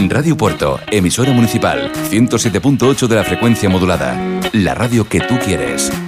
Radio Puerto, emisora municipal, 107.8 de la frecuencia modulada. La radio que tú quieres.